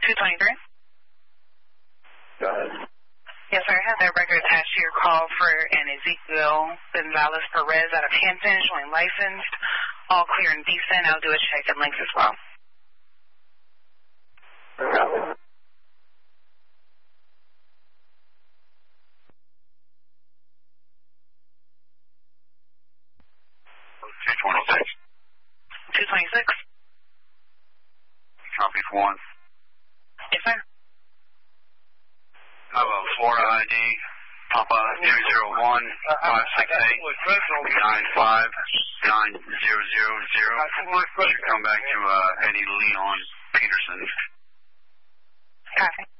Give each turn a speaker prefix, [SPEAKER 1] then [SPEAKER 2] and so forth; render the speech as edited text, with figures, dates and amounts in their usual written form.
[SPEAKER 1] 223.
[SPEAKER 2] Go ahead.
[SPEAKER 1] Yes, sir. I have that record attached to your call for an Ezekiel Gonzalez Perez out of Hampton, showing licensed, all clear and decent. I'll do a check and links as well.
[SPEAKER 2] Copy.
[SPEAKER 1] 226.
[SPEAKER 3] Copy for 1.
[SPEAKER 1] Yes, sir.
[SPEAKER 3] I have a Florida ID, Papa 201 568 95900. Should come back to Eddie Leon Peterson.
[SPEAKER 1] Copy.